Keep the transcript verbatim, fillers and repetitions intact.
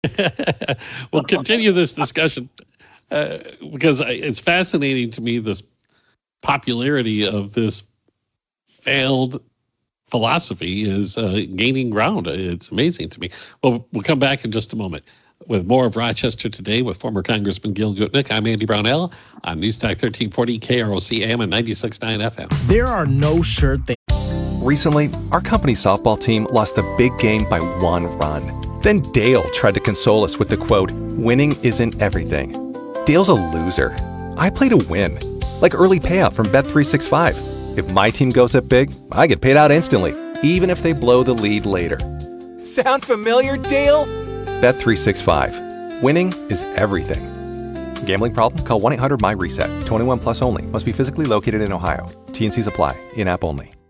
We'll continue this discussion uh, because it's fascinating to me, this popularity of this failed philosophy is uh, gaining ground. It's amazing to me. Well, we'll come back in just a moment with more of Rochester Today with former Congressman Gil Gutnick. I'm Andy Brownell on News Talk thirteen forty K R O C A M and ninety-six point nine F M. There are no sure things. Recently, our company softball team lost a big game by one run. Then Dale tried to console us with the quote, "Winning isn't everything." Dale's a loser. I play to win. Like early payout from Bet three sixty-five. If my team goes up big, I get paid out instantly, even if they blow the lead later. Sound familiar, Dale? Bet three sixty-five. Winning is everything. Gambling problem? Call one eight hundred M Y RESET. twenty-one plus only. Must be physically located in Ohio. T N Cs apply. In-app only.